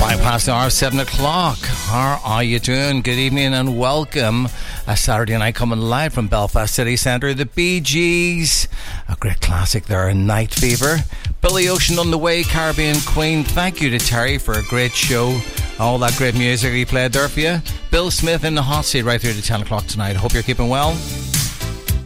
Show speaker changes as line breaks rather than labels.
Past the hour, 7 o'clock. How are you doing? Good evening and welcome. A Saturday night coming live from Belfast City Centre. The Bee Gees, a great classic there, Night Fever. Billy Ocean on the way, Caribbean Queen. Thank you to Terry for a great show. All that great music he played there for you. Bill Smith in the hot seat right through to 10 o'clock tonight. Hope you're keeping well.